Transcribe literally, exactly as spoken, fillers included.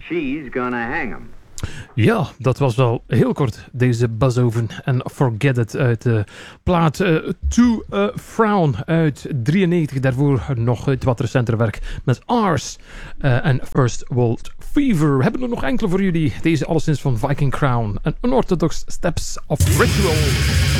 she's gonna hang him. Ja, dat was wel heel kort, deze Beethoven en Forget It uit de plaat uh, To uh, Frown uit drieënnegentig. Daarvoor nog het wat recenter werk met Ars uh, en First World Fever. We hebben er nog enkele voor jullie. Deze alleszins van Viking Crown en Unorthodox Steps of Ritual.